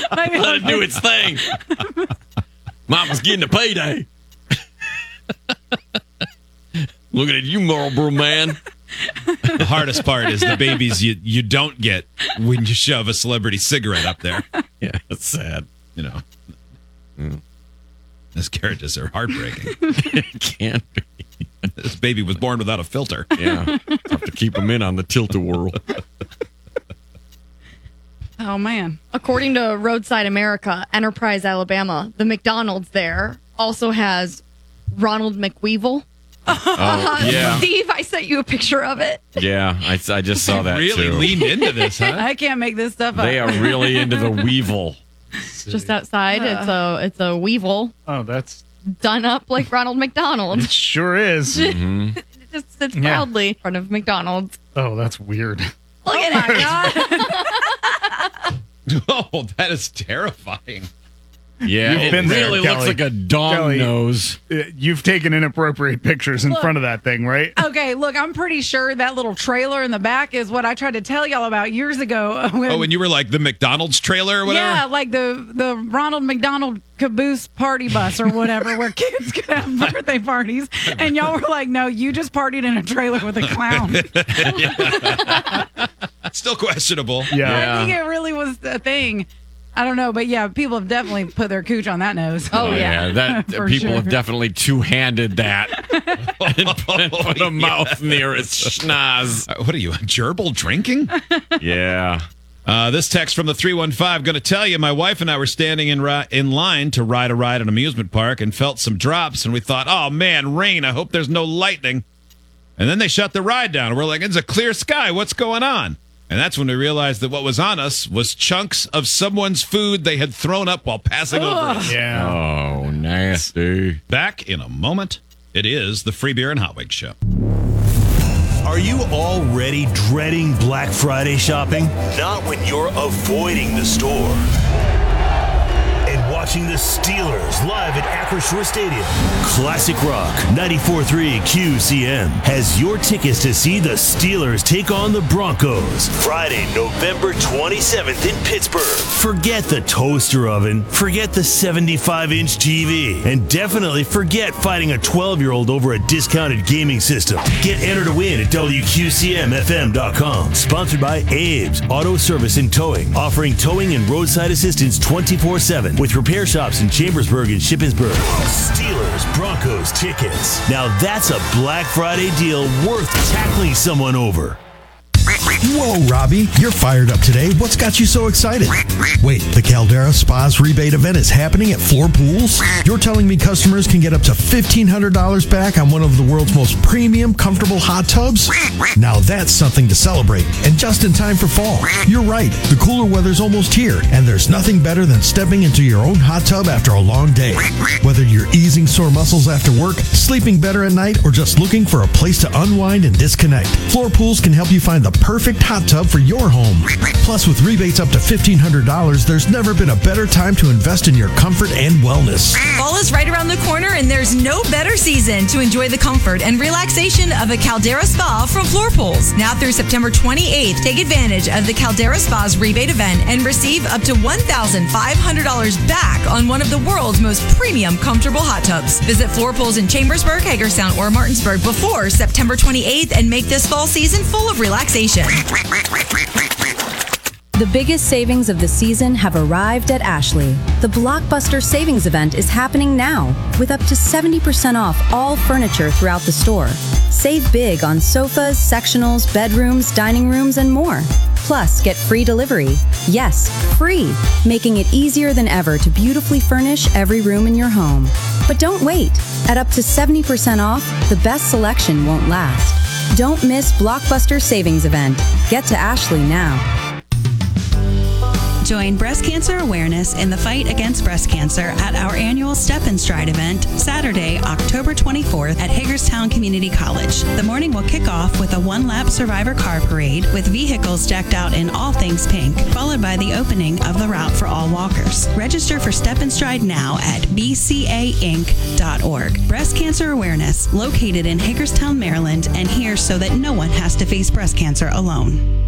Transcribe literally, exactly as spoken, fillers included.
Let it do its thing. Mama's getting a payday. Looking at you, Marlboro Man. The hardest part is the babies you, you don't get when you shove a celebrity cigarette up there. Yeah, that's sad. You know. Mm. Those characters are heartbreaking. It can't be. This baby was born without a filter. Yeah. Have to keep them in on the tilt-a-whirl. Oh, man. According to Roadside America, Enterprise, Alabama, the McDonald's there also has Ronald McWeevil. Oh, yeah. Steve, I sent you a picture of it. Yeah, I, I just saw that, really too. leaned into this, huh? I can't make this stuff up. They are really into the Weevil. Just outside, it's a it's a Weevil Oh, that's done up like Ronald McDonald. it sure is. Mm-hmm. It just sits Yeah. proudly in front of McDonald's. Oh, that's weird. Look at it. Oh, that is terrifying. Yeah, You've it been there, really Kelly. looks like a dong Kelly. nose. Uh, You've taken inappropriate pictures in Look. front of that thing, right? Okay, look, I'm pretty sure that little trailer in the back is what I tried to tell y'all about years ago. When, Oh, when you were like the McDonald's trailer or whatever? yeah, like the the Ronald McDonald caboose party bus or whatever, where kids could have birthday parties, and y'all were like, "No, you just partied in a trailer with a clown." Still questionable. Yeah. I think it really was a thing. I don't know, but yeah, people have definitely put their cooch on that nose. Oh, yeah. that For people sure. have definitely two-handed that and put a mouth near its schnoz. Uh, What are you, a gerbil drinking? Yeah. Uh, this text from the three one five, going to tell you, my wife and I were standing in ri- in line to ride a ride at an amusement park and felt some drops, and we thought, oh, man, rain, I hope there's no lightning. And then they shut the ride down. We're like, it's a clear sky. What's going on? And that's when we realized that what was on us was chunks of someone's food they had thrown up while passing over us. Yeah. Oh, nasty. Back in a moment. It is the Free Beer and Hot Wings Show. Are you already dreading Black Friday shopping? Not when you're avoiding the store and watching the Steelers live at Acrisure Stadium. Classic Rock ninety-four point three Q C M has your tickets to see the Steelers take on the Broncos Friday, November twenty-seventh in Pittsburgh. Forget the toaster oven, forget the seventy-five inch T V, and definitely forget fighting a twelve-year-old over a discounted gaming system. Get entered to win at W Q C M F M dot com. Sponsored by Abe's Auto Service and Towing, offering towing and roadside assistance twenty-four seven with repair shops in Chambersburg and Shippensburg. Steelers Broncos tickets. Now that's a Black Friday deal worth tackling someone over. Whoa, Robbie, you're fired up today. What's got you so excited? Wait, the Caldera Spas rebate event is happening at Floor Pools? You're telling me customers can get up to fifteen hundred dollars back on one of the world's most premium, comfortable hot tubs? Now that's something to celebrate, and just in time for fall. You're right, the cooler weather's almost here, and there's nothing better than stepping into your own hot tub after a long day. Whether you're easing sore muscles after work, sleeping better at night, or just looking for a place to unwind and disconnect, Floor Pools can help you find the perfect hot tub for your home. Plus, with rebates up to fifteen hundred dollars, there's never been a better time to invest in your comfort and wellness. Fall is right around the corner, and there's no better season to enjoy the comfort and relaxation of a Caldera Spa from Floor Pools. Now through September twenty-eighth, take advantage of the Caldera Spa's rebate event and receive up to one thousand five hundred dollars back on one of the world's most premium, comfortable hot tubs. Visit Floor Pools in Chambersburg, Hagerstown, or Martinsburg before September twenty-eighth and make this fall season full of relaxation. The biggest savings of the season have arrived at Ashley. The Blockbuster Savings Event is happening now with up to seventy percent off all furniture throughout the store. Save big on sofas, sectionals, bedrooms, dining rooms, and more. Plus, get free delivery. Yes, free, making it easier than ever to beautifully furnish every room in your home. But don't wait. At up to seventy percent off, the best selection won't last. Don't miss Blockbuster Savings Event. Get to Ashley now. Join breast cancer awareness in the fight against breast cancer at our annual Step and Stride event, Saturday, October twenty-fourth at Hagerstown Community College. The morning will kick off with a one-lap survivor car parade with vehicles decked out in all things pink, followed by the opening of the route for all walkers. Register for Step and Stride now at b c a inc dot org. Breast cancer awareness, located in Hagerstown, Maryland, and here so that no one has to face breast cancer alone.